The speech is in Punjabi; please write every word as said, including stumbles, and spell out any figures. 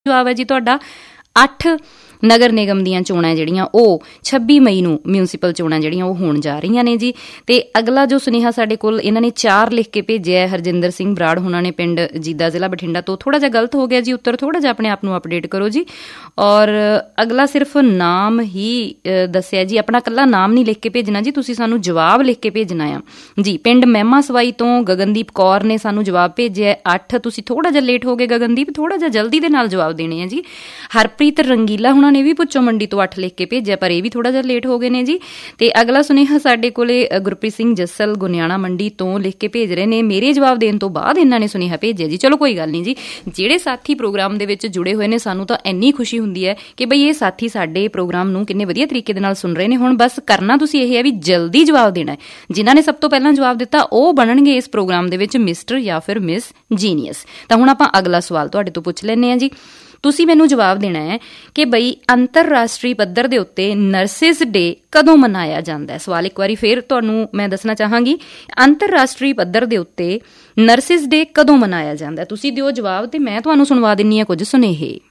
ਜਵਾਬ ਹੈ ਜੀ ਤੁਹਾਡਾ ਅੱਠ ਨਗਰ ਨਿਗਮ ਦੀਆਂ ਚੋਣਾਂ ਜਿਹੜੀਆਂ ਉਹ ਛੱਬੀ ਮਈ ਨੂੰ ਮਿਊਨਸੀਪਲ ਚੋਣਾਂ ਜਿਹੜੀਆਂ ਉਹ ਹੋਣ ਜਾ ਰਹੀਆਂ ਨੇ ਜੀ। ਤੇ ਅਗਲਾ ਜੋ ਸੁਨੇਹਾ ਸਾਡੇ ਕੋਲ ਇਹਨਾਂ ਨੇ ਚਾਰ ਲਿਖ ਕੇ ਭੇਜਿਆ ਹਰਜਿੰਦਰ ਸਿੰਘ ਬਰਾੜ ਹੁਣਾਂ ਨੇ, ਪਿੰਡ ਜੀਦਾ, ਜ਼ਿਲ੍ਹਾ ਬਠਿੰਡਾ ਤੋਂ। ਥੋੜ੍ਹਾ ਜਿਹਾ ਗਲਤ ਹੋ ਗਿਆ ਜੀ ਉੱਤਰ, ਥੋੜ੍ਹਾ ਜਿਹਾ ਆਪਣੇ ਆਪ ਨੂੰ ਅਪਡੇਟ ਕਰੋ ਜੀ। ਔਰ ਅਗਲਾ ਸਿਰਫ ਨਾਮ ਹੀ ਦੱਸਿਆ ਜੀ, ਆਪਣਾ ਇਕੱਲਾ ਨਾਮ ਨਹੀਂ ਲਿਖ ਕੇ ਭੇਜਣਾ ਜੀ, ਤੁਸੀਂ ਸਾਨੂੰ ਜਵਾਬ ਲਿਖ ਕੇ ਭੇਜਣਾ ਆ ਜੀ। ਪਿੰਡ ਮਹਿਮਾ ਸਵਾਈ ਤੋਂ ਗਗਨਦੀਪ ਕੌਰ ਨੇ ਸਾਨੂੰ ਜਵਾਬ ਭੇਜਿਆ ਅੱਠ। ਤੁਸੀਂ ਥੋੜ੍ਹਾ ਜਿਹਾ ਲੇਟ ਹੋ ਗਏ ਗਗਨਦੀਪ, ਥੋੜ੍ਹਾ ਜਿਹਾ ਜਲਦੀ ਦੇ ਨਾਲ ਜਵਾਬ ਦੇਣੇ ਆ ਜੀ। ਹਰਪ੍ਰੀਤ ਰੰਗੀਲਾ ਹੁਣਾਂ ਨੇ ਵੀ ਭੁੱਚੋ ਮੰਡੀ ਤੋਂ ਅੱਠ ਲਿਖ ਕੇ ਭੇਜਿਆ, ਪਰ ਇਹ ਵੀ ਥੋੜਾ ਜਿਹਾ ਲੇਟ ਹੋ ਗਏ ਨੇ ਜੀ। ਤੇ ਅਗਲਾ ਸੁਨੇਹਾ ਸਾਡੇ ਕੋਲੇ ਗੁਰਪ੍ਰੀਤ ਸਿੰਘ ਜੱਸਲ ਗੁਨਿਆਣਾ ਮੰਡੀ ਤੋਂ ਲਿਖ ਕੇ ਭੇਜ ਰਹੇ ਨੇ, ਮੇਰੇ ਜਵਾਬ ਦੇਣ ਤੋਂ ਬਾਅਦ ਇਹਨਾਂ ਨੇ ਸੁਨੇਹਾ ਭੇਜਿਆ ਜੀ। ਚਲੋ ਕੋਈ ਗੱਲ ਨਹੀਂ ਜੀ, ਜਿਹੜੇ ਸਾਥੀ ਪ੍ਰੋਗਰਾਮ ਦੇ ਵਿੱਚ ਜੁੜੇ ਹੋਏ ਨੇ ਸਾਨੂੰ ਤਾਂ ਇੰਨੀ ਖੁਸ਼ੀ ਹੁੰਦੀ ਹੈ ਕਿ ਬਈ ਇਹ ਸਾਥੀ ਸਾਡੇ ਪ੍ਰੋਗਰਾਮ ਨੂੰ ਕਿੰਨੇ ਵਧੀਆ ਤਰੀਕੇ ਦੇ ਨਾਲ ਸੁਣ ਰਹੇ ਨੇ। ਹੁਣ ਬਸ ਕਰਨਾ ਤੁਸੀਂ ਇਹ ਹੈ ਵੀ ਜਲਦੀ ਜਵਾਬ ਦੇਣਾ ਹੈ। ਜਿਨ੍ਹਾਂ ਨੇ ਸਭ ਤੋਂ ਪਹਿਲਾਂ ਜਵਾਬ ਦਿੱਤਾ ਉਹ ਬਣਨਗੇ ਇਸ ਪ੍ਰੋਗਰਾਮ ਦੇ ਵਿੱਚ ਮਿਸਟਰ ਜਾਂ ਫਿਰ ਮਿਸ ਜੀਨੀਅਸ। ਤਾਂ ਹੁਣ ਆਪਾਂ ਅਗਲਾ ਸਵਾਲ ਤੁਹਾਡੇ ਤੋਂ ਪੁੱਛ ਲੈਂਦੇ ਹਾਂ ਜੀ। ਤੁਸੀਂ ਮੈਨੂੰ ਜਵਾਬ ਦੇਣਾ ਹੈ ਕਿ ਬਈ ਅੰਤਰਰਾਸ਼ਟਰੀ ਪੱਧਰ ਦੇ ਉੱਤੇ ਨਰਸਿਸ ਡੇ ਕਦੋਂ ਮਨਾਇਆ ਜਾਂਦਾ ਹੈ। ਸਵਾਲ ਇੱਕ ਵਾਰੀ ਫਿਰ ਤੁਹਾਨੂੰ ਮੈਂ ਦੱਸਣਾ ਚਾਹਾਂਗੀ, ਅੰਤਰਰਾਸ਼ਟਰੀ ਪੱਧਰ ਦੇ ਉੱਤੇ ਨਰਸਿਸ ਡੇ ਕਦੋਂ ਮਨਾਇਆ ਜਾਂਦਾ ਹੈ। ਤੁਸੀਂ ਦਿਓ ਜਵਾਬ ਤੇ ਮੈਂ ਤੁਹਾਨੂੰ ਸੁਣਵਾ ਦਿੰਦੀ ਹਾਂ ਕੁਝ ਸੁਨੇਹੇ।